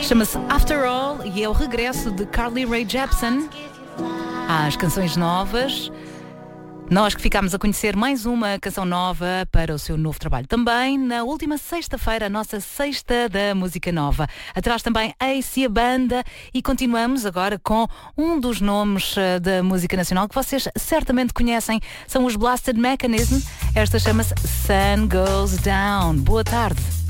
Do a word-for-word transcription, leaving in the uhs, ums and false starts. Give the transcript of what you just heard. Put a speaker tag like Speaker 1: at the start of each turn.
Speaker 1: Chama-se After All e é o regresso de Carly Rae Jepsen às canções novas. Nós que ficámos a conhecer mais uma canção nova para o seu novo trabalho. Também na última sexta-feira, a nossa sexta da música nova. Atrás também Ace e a banda. E continuamos agora com um dos nomes uh, da música nacional que vocês certamente conhecem. São os Blasted Mechanism. Esta chama-se Sun Goes Down. Boa tarde.